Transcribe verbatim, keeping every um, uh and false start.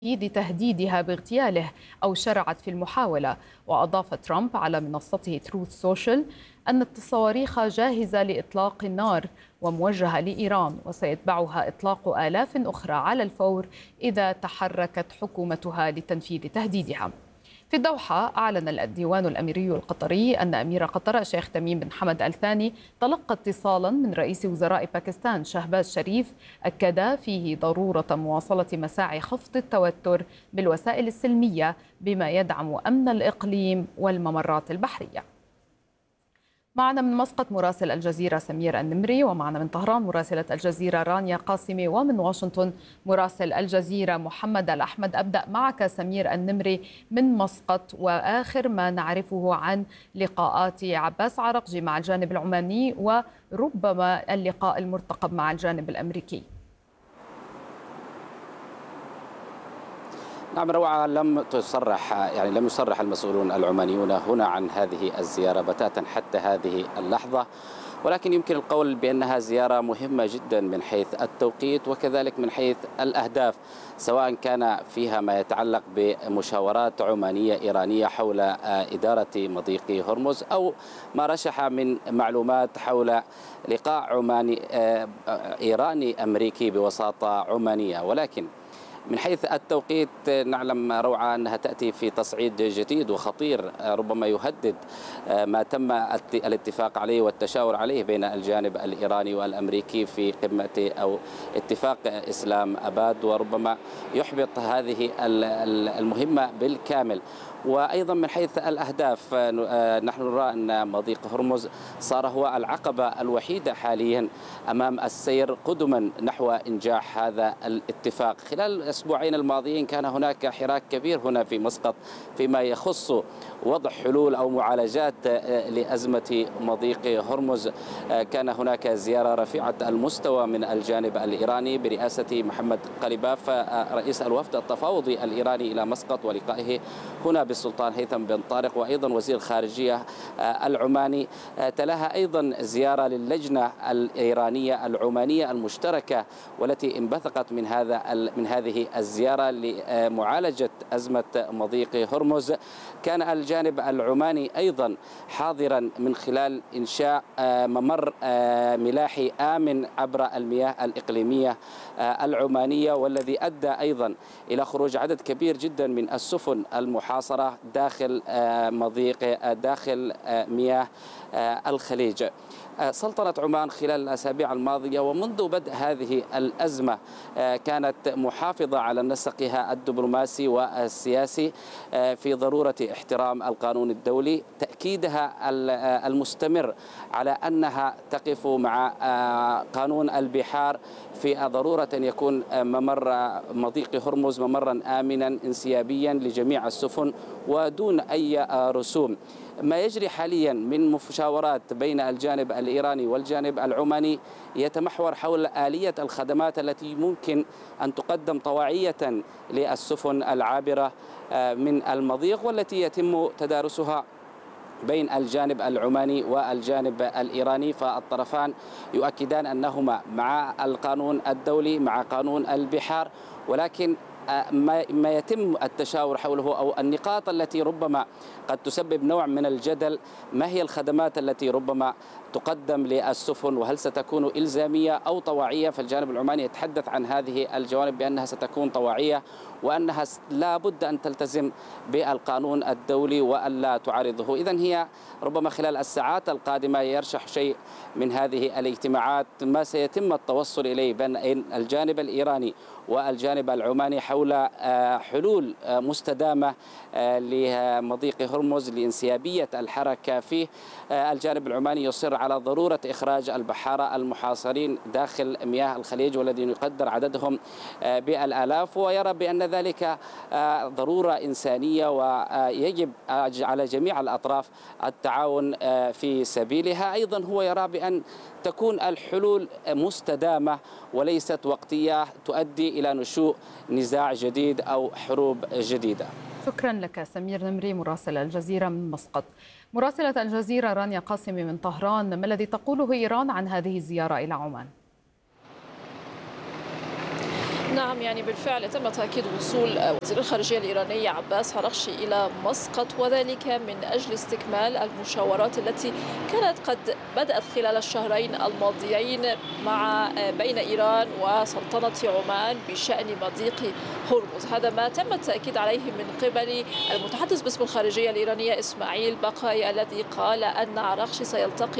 تهديدها باغتياله أو شرعت في المحاولة. وأضاف ترامب على منصته تروث سوشيال أن الصواريخ جاهزة لإطلاق النار وموجهة لإيران، وسيتبعها إطلاق آلاف أخرى على الفور إذا تحركت حكومتها لتنفيذ تهديدها. في الدوحة أعلن الديوان الأميري القطري أن أمير قطر الشيخ تميم بن حمد آل ثاني تلقى اتصالا من رئيس وزراء باكستان شهباز شريف أكد فيه ضرورة مواصلة مساعي خفض التوتر بالوسائل السلمية بما يدعم أمن الإقليم والممرات البحرية. معنا من مسقط مراسل الجزيرة سمير النمري، ومعنا من طهران مراسلة الجزيرة رانيا قاسمي، ومن واشنطن مراسل الجزيرة محمد الأحمد. أبدأ معك سمير النمري من مسقط، وآخر ما نعرفه عن لقاءات عباس عرقجي مع الجانب العماني وربما اللقاء المرتقب مع الجانب الأمريكي. نعم روعة، لم تصرح يعني لم يصرح المسؤولون العمانيون هنا عن هذه الزيارة بتاتا حتى هذه اللحظة، ولكن يمكن القول بأنها زيارة مهمة جدا من حيث التوقيت وكذلك من حيث الأهداف، سواء كان فيها ما يتعلق بمشاورات عمانية إيرانية حول إدارة مضيق هرمز، أو ما رشح من معلومات حول لقاء عماني إيراني أمريكي بوساطة عمانية. ولكن من حيث التوقيت نعلم روعة أنها تأتي في تصعيد جديد وخطير ربما يهدد ما تم الاتفاق عليه والتشاور عليه بين الجانب الإيراني والأمريكي في قمة أو اتفاق إسلام أباد، وربما يحبط هذه المهمة بالكامل. وأيضا من حيث الأهداف نحن نرى أن مضيق هرمز صار هو العقبة الوحيدة حاليا أمام السير قدما نحو إنجاح هذا الاتفاق. خلال الأسبوعين الماضيين كان هناك حراك كبير هنا في مسقط فيما يخص وضع حلول أو معالجات لأزمة مضيق هرمز. كان هناك زيارة رفيعة المستوى من الجانب الإيراني برئاسة محمد قليباف رئيس الوفد التفاوضي الإيراني إلى مسقط، ولقائه هنا بالسلطان هيثم بن طارق وأيضا وزير الخارجية العماني. تلاها أيضا زيارة للجنة الإيرانية العمانية المشتركة والتي انبثقت من هذا من هذه الزيارة لمعالجة أزمة مضيق هرمز. كان الجانب العماني أيضا حاضرا من خلال إنشاء ممر ملاحي آمن عبر المياه الإقليمية العمانية، والذي أدى أيضا إلى خروج عدد كبير جدا من السفن المحاصرة داخل مضيق داخل مياه الخليج. سلطنة عمان خلال الأسابيع الماضية ومنذ بدء هذه الأزمة كانت محافظة على نسقها الدبلوماسي والسياسي في ضرورة احترام القانون الدولي، تأكيدها المستمر على أنها تقف مع قانون البحار في ضرورة أن يكون ممر مضيق هرمز ممرا آمنا انسيابيا لجميع السفن ودون أي رسوم. ما يجري حاليا من مشاورات بين الجانب الإيراني والجانب العماني يتمحور حول آلية الخدمات التي ممكن أن تقدم طواعية للسفن العابرة من المضيق، والتي يتم تدارسها بين الجانب العماني والجانب الإيراني. فالطرفان يؤكدان أنهما مع القانون الدولي مع قانون البحار، ولكن ما يتم التشاور حوله أو النقاط التي ربما قد تسبب نوع من الجدل، ما هي الخدمات التي ربما تقدم للسفن وهل ستكون إلزامية أو طواعية؟ فالجانب العماني يتحدث عن هذه الجوانب بأنها ستكون طواعية وأنها لا بد أن تلتزم بالقانون الدولي وألا تعارضه. إذن هي ربما خلال الساعات القادمة يرشح شيء من هذه الاجتماعات ما سيتم التوصل إليه بين الجانب الإيراني والجانب العماني حول حلول مستدامة لمضيق هرمز لانسيابية الحركة فيه. الجانب العماني يصر على ضرورة إخراج البحارة المحاصرين داخل مياه الخليج والذين يقدر عددهم بالآلاف، ويرى بأن ذلك ضرورة إنسانية ويجب على جميع الأطراف التعاون في سبيلها. أيضا هو يرى بأن تكون الحلول مستدامة وليست وقتية تؤدي إلى نشوء نزاع جديد أو حروب جديدة. شكرا لك سمير نمري مراسل الجزيرة من مسقط. مراسلة الجزيرة رانيا قاسمي من طهران، ما الذي تقوله إيران عن هذه الزيارة إلى عمان؟ نعم، يعني بالفعل تم تأكيد وصول وزير الخارجية الإيراني عباس عراقشي إلى مسقط، وذلك من أجل استكمال المشاورات التي كانت قد بدأت خلال الشهرين الماضيين مع بين إيران وسلطنة عمان بشأن مضيق هرمز. هذا ما تم التأكيد عليه من قبل المتحدث باسم الخارجية الإيرانية إسماعيل بقاي، الذي قال أن عراقشي سيلتقي